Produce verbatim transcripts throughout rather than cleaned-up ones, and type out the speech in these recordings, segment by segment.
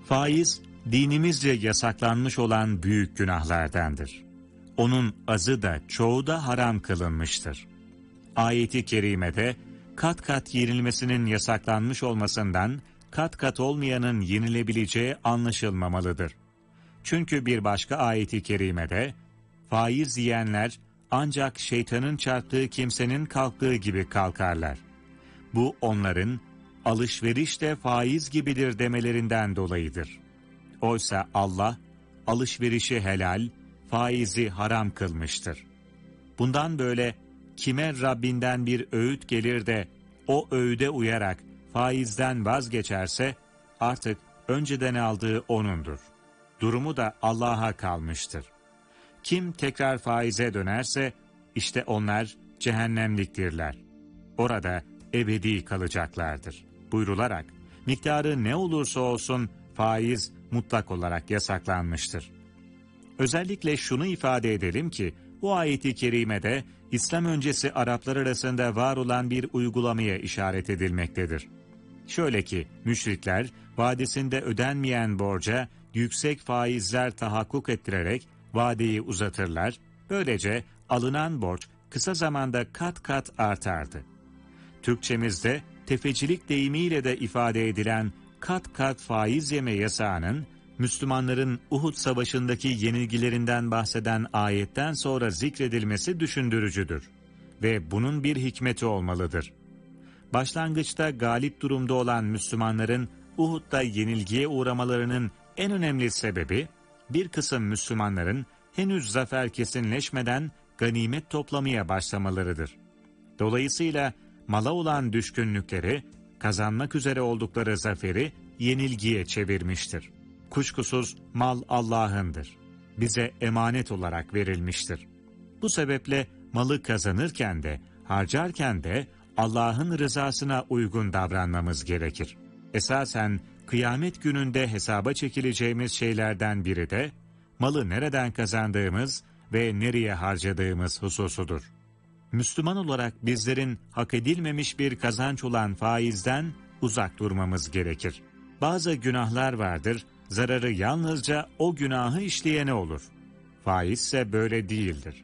Faiz, dinimizce yasaklanmış olan büyük günahlardandır. Onun azı da çoğu da haram kılınmıştır. Ayet-i kerimede kat kat yenilmesinin yasaklanmış olmasından kat kat olmayanın yenilebileceği anlaşılmamalıdır. Çünkü bir başka ayet-i kerimede faiz yiyenler ancak şeytanın çarptığı kimsenin kalktığı gibi kalkarlar. Bu onların alışveriş de faiz gibidir demelerinden dolayıdır. Oysa Allah alışverişi helal, faizi haram kılmıştır. Bundan böyle kime Rabbinden bir öğüt gelir de o öğüde uyarak faizden vazgeçerse artık önceden aldığı O'nundur. Durumu da Allah'a kalmıştır. Kim tekrar faize dönerse işte onlar cehennemliktirler. Orada ebedi kalacaklardır. Buyrularak miktarı ne olursa olsun faiz mutlak olarak yasaklanmıştır. Özellikle şunu ifade edelim ki bu ayet-i kerimede İslam öncesi Araplar arasında var olan bir uygulamaya işaret edilmektedir. Şöyle ki müşrikler vadesinde ödenmeyen borca yüksek faizler tahakkuk ettirerek vadeyi uzatırlar, böylece alınan borç kısa zamanda kat kat artardı. Türkçemizde tefecilik deyimiyle de ifade edilen kat kat faiz yeme yasağının Müslümanların Uhud Savaşı'ndaki yenilgilerinden bahseden ayetten sonra zikredilmesi düşündürücüdür ve bunun bir hikmeti olmalıdır. Başlangıçta galip durumda olan Müslümanların Uhud'da yenilgiye uğramalarının en önemli sebebi, bir kısım Müslümanların henüz zafer kesinleşmeden ganimet toplamaya başlamalarıdır. Dolayısıyla mala olan düşkünlükleri, kazanmak üzere oldukları zaferi yenilgiye çevirmiştir. Kuşkusuz mal Allah'ındır. Bize emanet olarak verilmiştir. Bu sebeple malı kazanırken de, harcarken de Allah'ın rızasına uygun davranmamız gerekir. Esasen kıyamet gününde hesaba çekileceğimiz şeylerden biri de malı nereden kazandığımız ve nereye harcadığımız hususudur. Müslüman olarak bizlerin hak edilmemiş bir kazanç olan faizden uzak durmamız gerekir. Bazı günahlar vardır, zararı yalnızca o günahı işleyene olur. Faiz ise böyle değildir.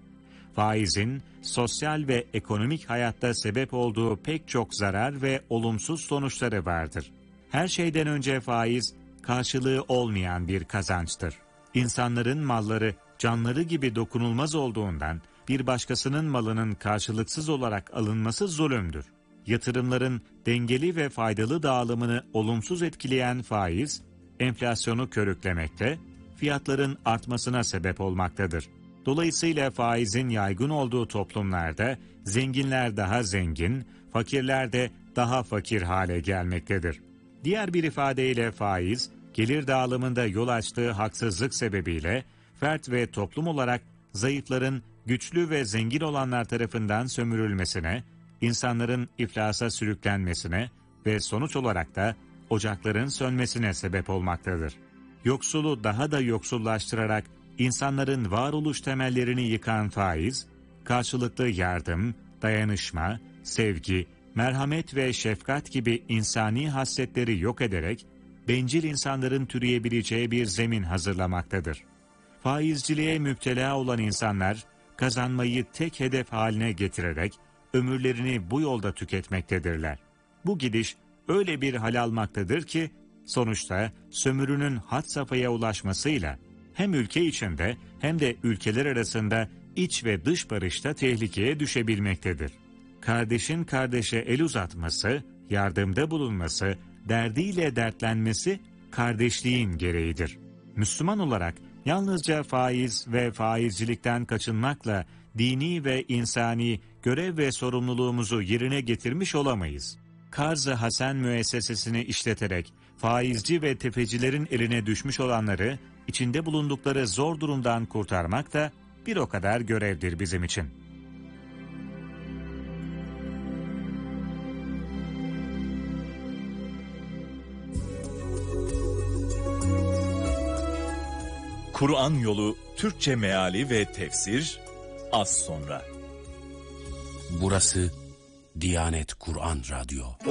Faizin sosyal ve ekonomik hayatta sebep olduğu pek çok zarar ve olumsuz sonuçları vardır. Her şeyden önce faiz, karşılığı olmayan bir kazançtır. İnsanların malları, canları gibi dokunulmaz olduğundan, bir başkasının malının karşılıksız olarak alınması zulümdür. Yatırımların dengeli ve faydalı dağılımını olumsuz etkileyen faiz, enflasyonu körüklemekte, fiyatların artmasına sebep olmaktadır. Dolayısıyla faizin yaygın olduğu toplumlarda zenginler daha zengin, fakirler de daha fakir hale gelmektedir. Diğer bir ifadeyle faiz, gelir dağılımında yol açtığı haksızlık sebebiyle fert ve toplum olarak zayıfların güçlü ve zengin olanlar tarafından sömürülmesine, insanların iflasa sürüklenmesine ve sonuç olarak da ocakların sönmesine sebep olmaktadır. Yoksulu daha da yoksullaştırarak insanların varoluş temellerini yıkan faiz, karşılıklı yardım, dayanışma, sevgi, merhamet ve şefkat gibi insani hasletleri yok ederek bencil insanların türeyebileceği bir zemin hazırlamaktadır. Faizciliğe müptela olan insanlar kazanmayı tek hedef haline getirerek ömürlerini bu yolda tüketmektedirler. Bu gidiş öyle bir hal almaktadır ki sonuçta sömürünün had safhaya ulaşmasıyla hem ülke içinde hem de ülkeler arasında iç ve dış barışta tehlikeye düşebilmektedir. Kardeşin kardeşe el uzatması, yardımda bulunması, derdiyle dertlenmesi kardeşliğin gereğidir. Müslüman olarak yalnızca faiz ve faizcilikten kaçınmakla dini ve insani görev ve sorumluluğumuzu yerine getirmiş olamayız. Karz-ı Hasen müessesesini işleterek faizci ve tefecilerin eline düşmüş olanları içinde bulundukları zor durumdan kurtarmak da bir o kadar görevdir bizim için. Kur'an Yolu Türkçe Meali ve Tefsir az sonra. Burası Diyanet Kur'an Radyo.